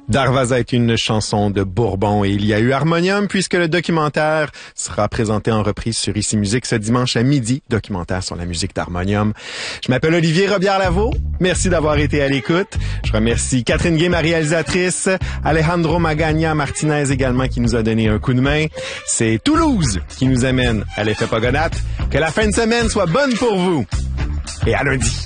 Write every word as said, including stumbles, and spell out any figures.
Darvaza est une chanson de Bourbon et il y a eu Harmonium puisque le documentaire sera présenté en reprise sur Ici Musique ce dimanche à midi. Documentaire sur la musique d'Harmonium. Je m'appelle Olivier Robillard-Lavaux. Merci d'avoir été à l'écoute. Je remercie Catherine Gay, ma réalisatrice, Alejandro Magagna Martinez également qui nous a donné un coup de main. C'est Toulouse qui nous amène à l'effet Pogonat. Que la fin de semaine soit bonne pour vous. Et à lundi.